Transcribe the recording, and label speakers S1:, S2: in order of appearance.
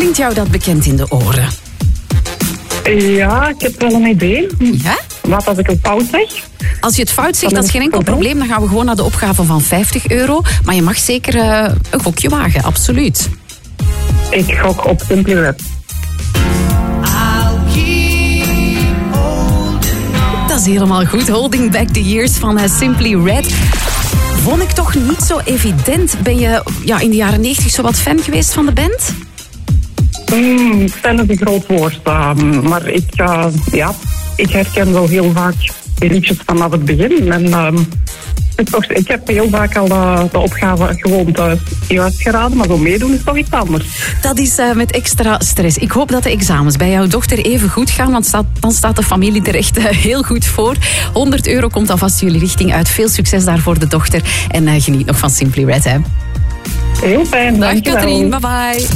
S1: Klinkt jou dat bekend in de oren?
S2: Ja, ik heb wel een idee.
S1: Ja?
S2: Wat als ik een fout zeg?
S1: Als je het fout zegt, dat is geen enkel probleem. Dan gaan we gewoon naar de opgave van €50. Maar je mag zeker een gokje wagen, absoluut.
S2: Ik gok op Simply Red.
S1: Dat is helemaal goed. Holding Back the Years van Simply Red. Vond ik toch niet zo evident. Ben je in de jaren 90 zo wat fan geweest van de band?
S2: Fan is een groot woord. Maar ik herken wel heel vaak de liedjes vanaf het begin. En ik heb heel vaak al de opgave gewoon juist geraden, maar zo meedoen is toch iets anders.
S1: Dat is met extra stress. Ik hoop dat de examens bij jouw dochter even goed gaan, want dan staat de familie er echt heel goed voor. €100 komt alvast jullie richting uit. Veel succes daar voor de dochter en geniet nog van Simply Red. Hè.
S2: Heel fijn,
S1: Dag
S2: dankjewel.
S1: Katrien, bye bye.